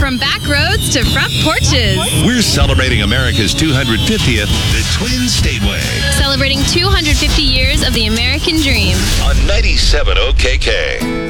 From back roads to front porches. We're celebrating America's 250th, the Twin Stateway. Celebrating 250 years of the American dream. On 97 OKK.